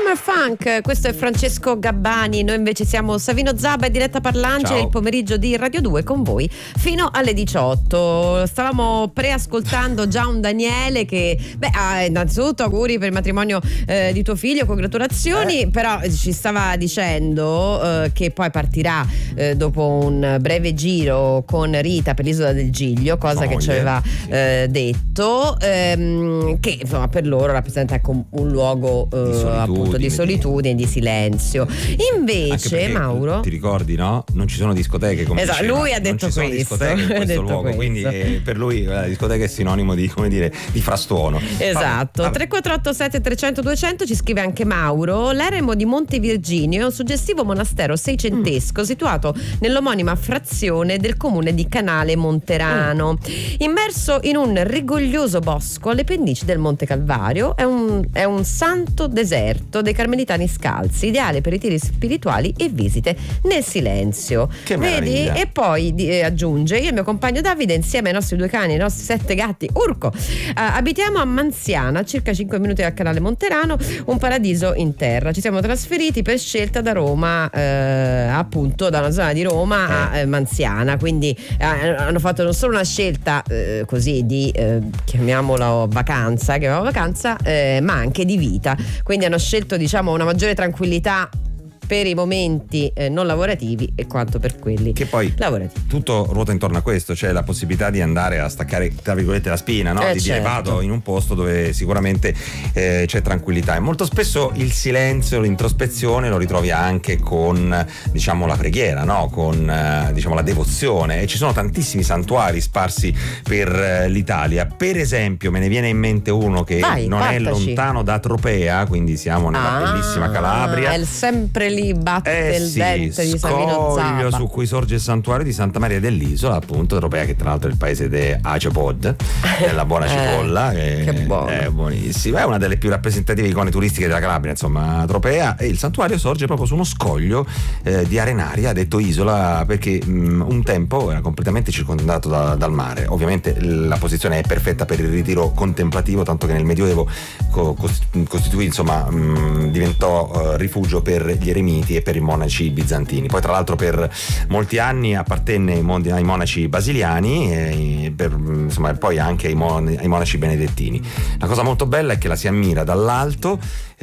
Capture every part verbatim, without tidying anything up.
Summer Funk, questo è Francesco Gabbani, noi invece siamo Savino Zaba e Diletta Parlangeli. Ciao. Il pomeriggio di Radio due con voi fino alle diciotto. Stavamo preascoltando già un Daniele che, beh, ah, innanzitutto auguri per il matrimonio eh, di tuo figlio, congratulazioni, eh. però ci stava dicendo eh, che poi partirà eh, dopo un breve giro con Rita per l'isola del Giglio, cosa che ci aveva eh, detto, ehm, che insomma per loro rappresenta ecco, un luogo eh, di appunto di solitudine, di silenzio. Invece Mauro, ti ricordi, no? Non ci sono discoteche, come esatto, diceva. lui ha detto non ci questo, sono discoteche in questo luogo, questo. Quindi eh, per lui la discoteca è sinonimo di, come dire, di frastuono. Esatto. tre quattro otto sette trecento duecento ci scrive anche Mauro. L'eremo di Monte Virginio è un suggestivo monastero seicentesco mm. situato nell'omonima frazione del comune di Canale Monterano, mm. immerso in un rigoglioso bosco alle pendici del Monte Calvario. È un, è un santo deserto dei carmelitani scalzi, ideale per ritiri spirituali e visite nel silenzio. Che vedi? meraviglia. E poi eh, aggiunge: io e il mio compagno Davide, insieme ai nostri due cani e ai nostri sette gatti Urco, eh, abitiamo a Manziana, circa cinque minuti dal Canale Monterano, un paradiso in terra. Ci siamo trasferiti per scelta da Roma, eh, appunto da una zona di Roma a eh, Manziana, quindi eh, hanno fatto non solo una scelta eh, così di eh, chiamiamola vacanza, chiamiamola vacanza eh, ma anche di vita, quindi hanno scelto diciamo una maggiore tranquillità per i momenti eh, non lavorativi e quanto per quelli che poi lavorativi. Tutto ruota intorno a questo, cioè la possibilità di andare a staccare tra virgolette la spina, no? Eh, di certo. dire vado in un posto dove sicuramente eh, c'è tranquillità, e molto spesso il silenzio, l'introspezione lo ritrovi anche con diciamo la preghiera, no? Con eh, diciamo la devozione, e ci sono tantissimi santuari sparsi per eh, l'Italia. Per esempio me ne viene in mente uno che Vai, non partaci. è lontano da Tropea, quindi siamo nella ah, bellissima Calabria. È il sempre lì batte Eh il sì, dente di Savino scoglio Zaba, su cui sorge il santuario di Santa Maria dell'Isola, appunto Tropea, che tra l'altro è il paese di Acepod, della buona cipolla, eh, che, che buono. è buonissima, è una delle più rappresentative icone turistiche della Calabria, insomma Tropea. E il santuario sorge proprio su uno scoglio eh, di arenaria, detto isola perché mh, un tempo era completamente circondato da, dal mare. Ovviamente la posizione è perfetta per il ritiro contemplativo, tanto che nel Medioevo co- costituì, insomma mh, diventò uh, rifugio per gli eremiti e per i monaci bizantini. Poi tra l'altro per molti anni appartenne ai, mon- ai monaci basiliani e per, insomma, poi anche ai, mon- ai monaci benedettini. La cosa molto bella è che la si ammira dall'alto,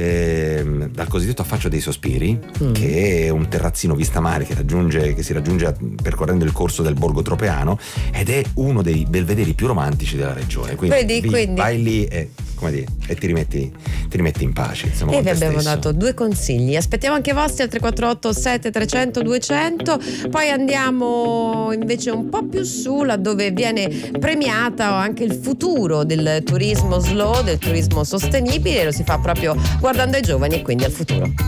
eh, dal cosiddetto affaccio dei sospiri, mm. che è un terrazzino vista mare che raggiunge che si raggiunge percorrendo il corso del borgo tropeano, ed è uno dei belvederi più romantici della regione. Quindi, Vedi, vi, quindi vai lì e, come dire, e ti rimetti ti rimetti in pace. E vi abbiamo dato due consigli. Aspettiamo anche i vostri al tre quattro otto sette trecento duecento. Poi andiamo invece un po' più su, laddove viene premiata anche il futuro del turismo slow, del turismo sostenibile. Lo si fa proprio guardando ai giovani e quindi al futuro.